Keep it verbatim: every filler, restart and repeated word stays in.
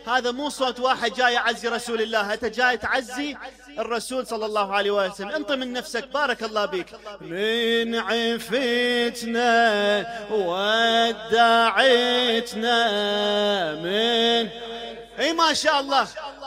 هذا مو صوت واحد جاي يعزي رسول الله، أنت جاي تعزي الرسول صلى الله عليه وسلم. انطي من نفسك، بارك الله بك. من عفتنا ودعتنا من اي ما شاء الله.